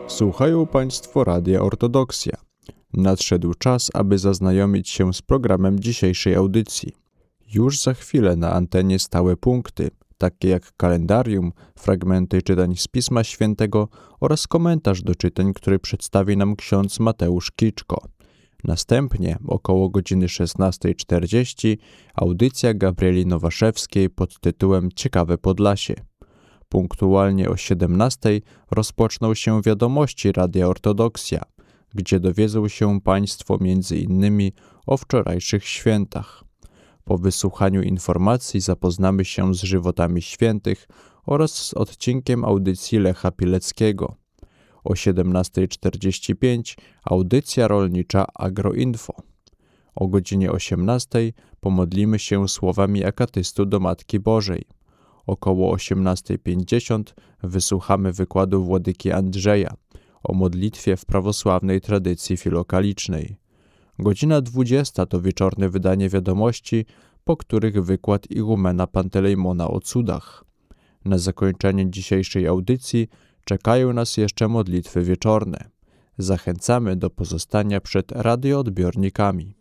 Słuchają Państwo Radia Ortodoksja. Nadszedł czas, aby zaznajomić się z programem dzisiejszej audycji. Już za chwilę na antenie stałe punkty, takie jak kalendarium, fragmenty czytań z Pisma Świętego oraz komentarz do czytań, który przedstawi nam ksiądz Mateusz Kiczko. Następnie około godziny 16:40 audycja Gabrieli Nowaszewskiej pod tytułem Ciekawe Podlasie. Punktualnie o 17:00 rozpoczną się wiadomości Radia Ortodoksja, gdzie dowiedzą się Państwo m.in. o wczorajszych świętach. Po wysłuchaniu informacji zapoznamy się z żywotami świętych oraz z odcinkiem audycji Lecha Pileckiego. O 17:45 audycja rolnicza Agroinfo. O godzinie 18:00 pomodlimy się słowami akatystu do Matki Bożej. Około 18:50 wysłuchamy wykładu Władyki Andrzeja o modlitwie w prawosławnej tradycji filokalicznej. Godzina 20:00 to wieczorne wydanie wiadomości, po których wykład igumena Pantelejmona o cudach. Na zakończenie dzisiejszej audycji czekają nas jeszcze modlitwy wieczorne. Zachęcamy do pozostania przed radioodbiornikami.